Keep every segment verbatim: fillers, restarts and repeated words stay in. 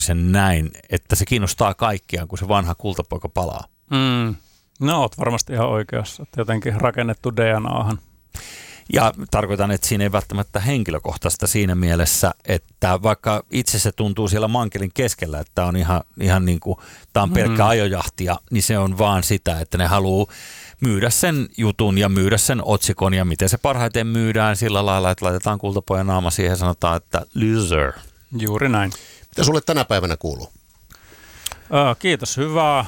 sen näin, että se kiinnostaa kaikkia, kun se vanha kultapoika palaa. Mm. No, oot varmasti ihan oikeassa, että jotenkin rakennettu D N A:han. Ja tarkoitan, että siinä ei välttämättä henkilökohtaista siinä mielessä, että vaikka itse se tuntuu siellä mankelin keskellä, että tämä on ihan, ihan niin kuin, tämä on pelkkä ajojahtia, niin se on vaan sitä, että ne haluaa myydä sen jutun ja myydä sen otsikon ja miten se parhaiten myydään sillä lailla, että laitetaan kultapojan naama siihen ja sanotaan, että loser. Juuri näin. Mitä sulle tänä päivänä kuuluu? Äh, kiitos, hyvää.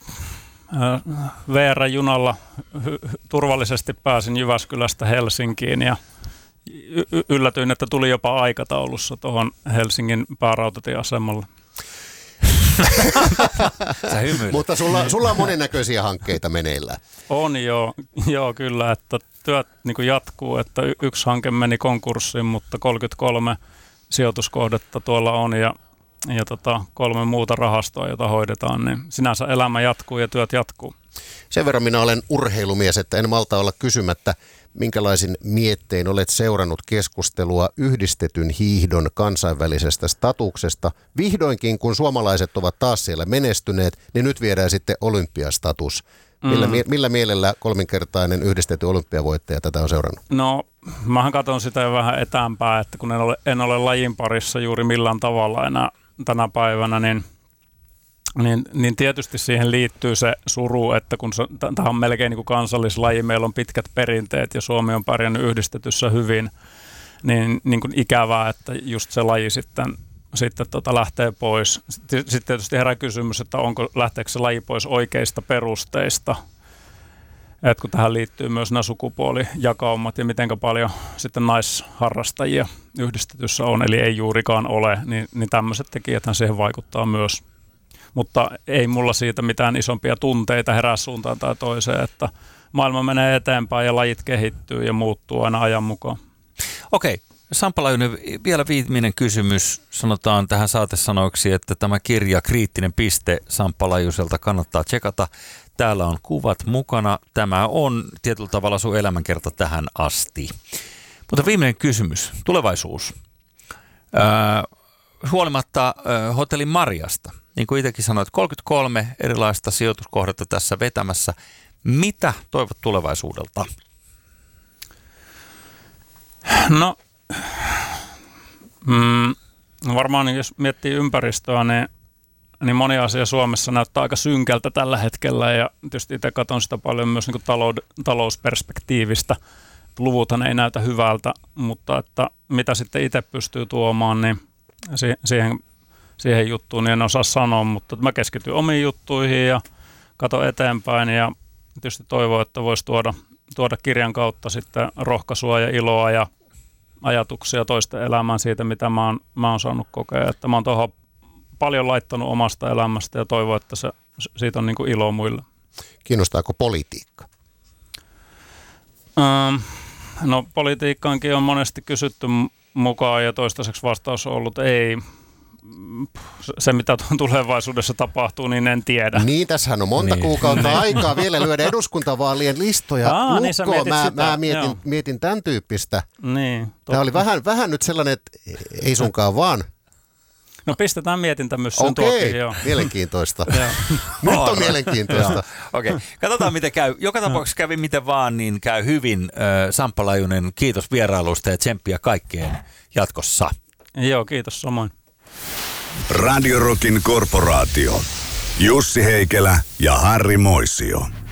V R-junalla hy- turvallisesti pääsin Jyväskylästä Helsinkiin ja y- yllätyin, että tuli jopa aikataulussa tuohon Helsingin päärautatieasemalle. Sä hymyilet. Mutta sulla, sulla on monennäköisiä hankkeita meneillään. On joo, joo kyllä, että työt niin kuin jatkuu, että y- yksi hanke meni konkurssiin, mutta kolmekymmentäkolme sijoituskohdetta tuolla on ja ja tota, kolme muuta rahastoa, jota hoidetaan, niin sinänsä elämä jatkuu ja työt jatkuu. Sen verran minä olen urheilumies, että en malta olla kysymättä, minkälaisin miettein olet seurannut keskustelua yhdistetyn hiihdon kansainvälisestä statuksesta. Vihdoinkin, kun suomalaiset ovat taas siellä menestyneet, niin nyt viedään sitten olympiastatus. Millä, mm. millä mielellä kolminkertainen yhdistetty olympiavoittaja tätä on seurannut? No, mähän katson sitä jo vähän etäämpää, että kun en ole, en ole lajin parissa juuri millään tavalla enää tänä päivänä, niin, niin, niin tietysti siihen liittyy se suru, että kun tämä on melkein niin kuin kansallislaji, meillä on pitkät perinteet ja Suomi on pärjännyt yhdistetyssä hyvin, niin, niin kuin ikävää, että just se laji sitten, sitten tota lähtee pois. Sitten tietysti herää kysymys, että onko, lähteekö se laji pois oikeista perusteista, että kun tähän liittyy myös nämä sukupuolijakaumat ja miten paljon sitten naisharrastajia yhdistetyssä on, eli ei juurikaan ole, niin, niin tämmöiset tekijäthän siihen vaikuttaa myös. Mutta ei mulla siitä mitään isompia tunteita herää suuntaan tai toiseen, että maailma menee eteenpäin ja lajit kehittyy ja muuttuu aina ajan mukaan. Okei, Samppa Laijunen, vielä viimeinen kysymys. Sanotaan tähän saatesanoiksi, että tämä kirja Kriittinen piste Samppa Laijuselta kannattaa tsekata. Täällä on kuvat mukana. Tämä on tietyllä tavalla sun elämänkerta tähän asti. Mutta viimeinen kysymys, tulevaisuus. Öö, huolimatta öö, Hotelli Mariasta, niin kuin itsekin sanoit, kolmekymmentäkolme erilaista sijoituskohdetta tässä vetämässä. Mitä toivot tulevaisuudelta? No, mm, varmaan jos miettii ympäristöä, niin niin moni asia Suomessa näyttää aika synkältä tällä hetkellä ja tietysti itse katson sitä paljon myös niin kuin talou- talousperspektiivistä. Luvuthan ei näytä hyvältä, mutta että mitä sitten itse pystyy tuomaan, niin siihen, siihen juttuun niin en osaa sanoa, mutta mä keskityn omiin juttuihin ja katson eteenpäin ja tietysti toivon, että voisi tuoda, tuoda kirjan kautta sitten rohkaisua ja iloa ja ajatuksia toisten elämään siitä, mitä mä oon, mä oon saanut kokea, että mä oon tuohon paljon laittanut omasta elämästä ja toivon, että se, siitä on niin kuin ilo muille. Kiinnostaako politiikka? Ähm, no politiikkaankin on monesti kysytty mukaan ja toistaiseksi vastaus on ollut ei. Se, mitä tulevaisuudessa tapahtuu, niin en tiedä. Niin, tässähän on monta niin. kuukautta aikaa vielä lyödä eduskuntavaalien listoja Aa, lukkoon. niin mä, sitä, mä mietin, mietin tämän tyyppistä. Niin, Tämä oli vähän, vähän nyt sellainen, että ei sunkaan vaan. No pistetään mietintämyssyn Okei, tuokin, joo. mielenkiintoista. Nyt on mielenkiintoista. Okei, okay. Katsotaan miten käy. Joka tapauksessa kävi miten vaan, niin käy hyvin. Samppa Laijunen, kiitos vierailusta ja tsemppiä kaikkeen jatkossa. Joo, kiitos samoin. Radio Rockin korporaatio. Jussi Heikelä ja Harri Moisio.